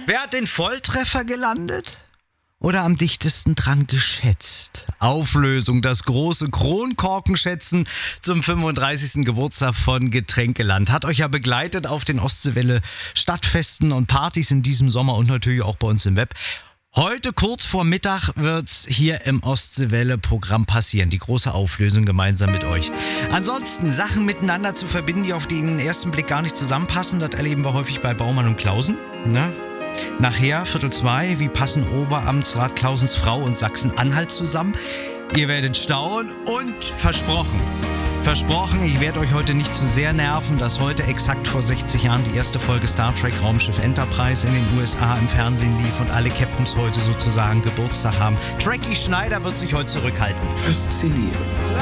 Wer hat den Volltreffer gelandet? Oder am dichtesten dran geschätzt? Auflösung, das große Kronkorkenschätzen zum 35. Geburtstag von Getränkeland. Hat euch ja begleitet auf den Ostseewelle Stadtfesten und Partys in diesem Sommer und natürlich auch bei uns im Web. Heute kurz vor Mittag wird's hier im Ostseewelle-Programm passieren. Die große Auflösung gemeinsam mit euch. Ansonsten Sachen miteinander zu verbinden, die auf den ersten Blick gar nicht zusammenpassen, das erleben wir häufig bei Baumann und Klausen. Ne? Nachher, 1:45, wie passen Oberamtsrat Klausens Frau und Sachsen-Anhalt zusammen? Ihr werdet staunen und versprochen, ich werde euch heute nicht zu sehr nerven, dass heute exakt vor 60 Jahren die erste Folge Star Trek Raumschiff Enterprise in den USA im Fernsehen lief und alle Captains heute sozusagen Geburtstag haben. Trekkie Schneider wird sich heute zurückhalten. Faszinierend.